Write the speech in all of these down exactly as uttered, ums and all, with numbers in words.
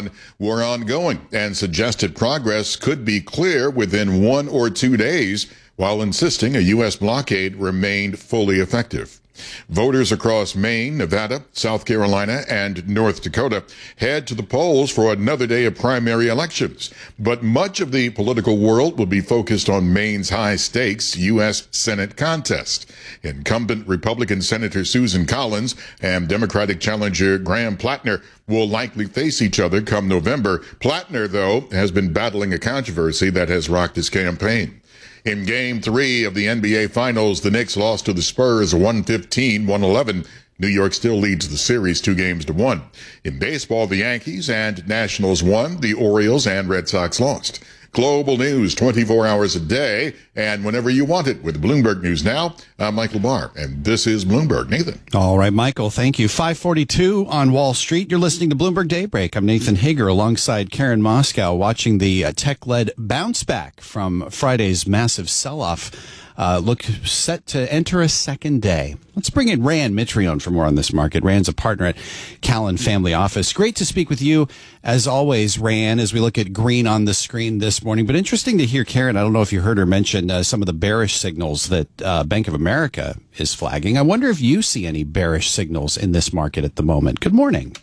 Iran were ongoing and suggested progress could be clear within one or two days, while insisting a U S blockade remained fully effective. Voters across Maine, Nevada, South Carolina, and North Dakota head to the polls for another day of primary elections. But much of the political world will be focused on Maine's high-stakes U S Senate contest. Incumbent Republican Senator Susan Collins and Democratic challenger Graham Plattner will likely face each other come November. Plattner, though, has been battling a controversy that has rocked his campaign. In Game three of the N B A Finals, the Knicks lost to the Spurs one fifteen to one eleven. New York still leads the series two games to one. In baseball, the Yankees and Nationals won. The Orioles and Red Sox lost. Global news twenty-four hours a day and whenever you want it with Bloomberg News Now. I'm Michael Barr, and this is Bloomberg. Nathan. All right, Michael, thank you. five forty-two on Wall Street. You're listening to Bloomberg Daybreak. I'm Nathan Hager alongside Karen Moscow, watching the uh, tech-led bounce back from Friday's massive sell-off. Uh, look set to enter a second day. Let's bring in Rand Mitrione for more on this market. Rand's a partner at Callan Family Office. Great to speak with you, as always, Rand, as we look at green on the screen this morning. But interesting to hear Karen, I don't know if you heard her mention uh, some of the bearish signals that uh, Bank of America is flagging. I wonder if you see any bearish signals in this market at the moment. Good morning.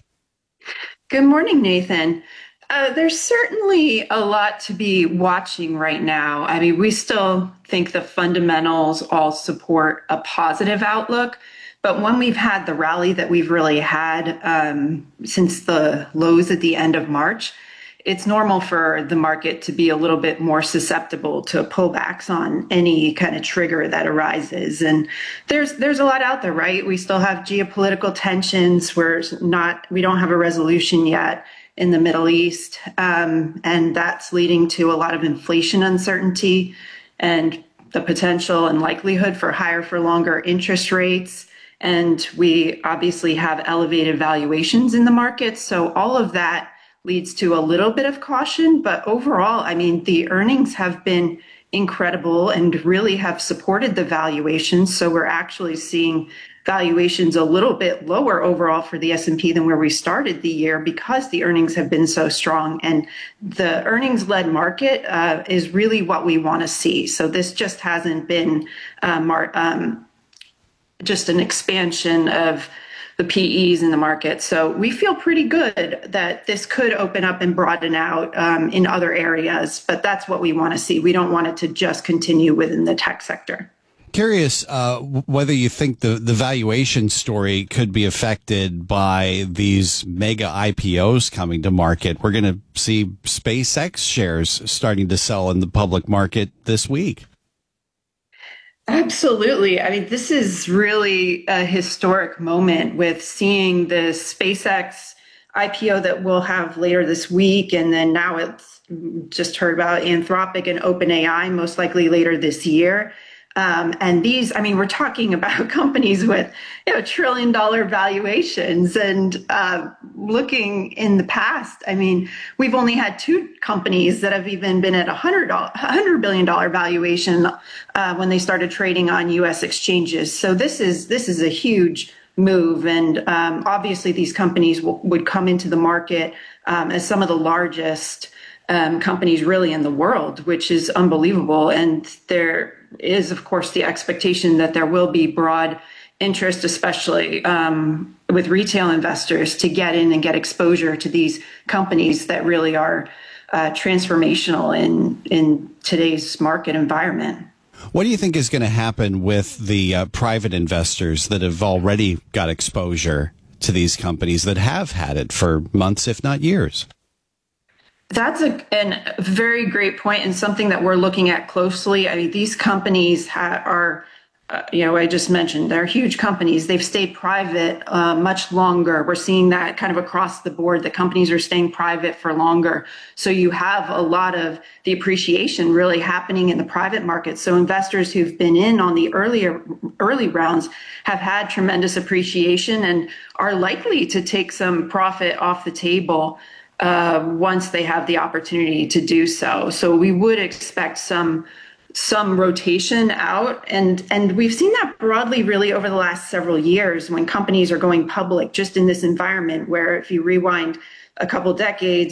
Good morning, Nathan. Uh, there's certainly a lot to be watching right now. I mean, we still think the fundamentals all support a positive outlook. But when we've had the rally that we've really had um, since the lows at the end of March, it's normal for the market to be a little bit more susceptible to pullbacks on any kind of trigger that arises. And there's there's a lot out there, right? We still have geopolitical tensions. We're not, we don't have a resolution yet in the Middle East, um, and that's leading to a lot of inflation uncertainty and the potential and likelihood for higher for longer interest rates. And we obviously have elevated valuations in the market. So all of that leads to a little bit of caution. But overall, I mean, the earnings have been incredible and really have supported the valuations. So we're actually seeing valuations a little bit lower overall for the S and P than where we started the year because the earnings have been so strong. And the earnings-led market uh, is really what we want to see. So this just hasn't been um, um, just an expansion of the P Es in the market. So we feel pretty good that this could open up and broaden out um, in other areas, but that's what we want to see. We don't want it to just continue within the tech sector. Curious uh, whether you think the, the valuation story could be affected by these mega I P Os coming to market. We're going to see SpaceX shares starting to sell in the public market this week. Absolutely. I mean, this is really a historic moment with seeing the SpaceX I P O that we'll have later this week. And then now it's just heard about Anthropic and OpenAI, most likely later this year. Um, and these, I mean, we're talking about companies with, you know, trillion dollar valuations. And uh, looking in the past, I mean, we've only had two companies that have even been at a hundred hundred billion dollar valuation uh, when they started trading on U S exchanges. So this is this is a huge move, and um, obviously these companies w- would come into the market um, as some of the largest um, companies really in the world, which is unbelievable. And there is, of course, the expectation that there will be broad interest, especially um, with retail investors, to get in and get exposure to these companies that really are uh, transformational in in today's market environment. What do you think is going to happen with the uh, private investors that have already got exposure to these companies that have had it for months, if not years? That's a, a very great point and something that we're looking at closely. I mean, these companies ha- are, uh, you know, I just mentioned, they're huge companies. They've stayed private uh, much longer. We're seeing that kind of across the board, that companies are staying private for longer. So you have a lot of the appreciation really happening in the private market. So investors who've been in on the earlier early rounds have had tremendous appreciation and are likely to take some profit off the table Uh, once they have the opportunity to do so. So we would expect some some rotation out. And, and we've seen that broadly really over the last several years when companies are going public, just in this environment where if you rewind a couple decades,